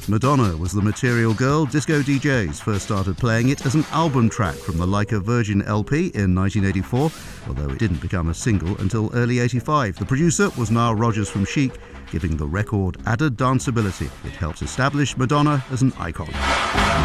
Madonna was the material girl. Disco DJs first started playing it as an album track from the Like a Virgin LP in 1984, although it didn't become a single until early 85. The producer was Nile Rodgers from Chic, giving the record added danceability. It helped establish Madonna as an icon.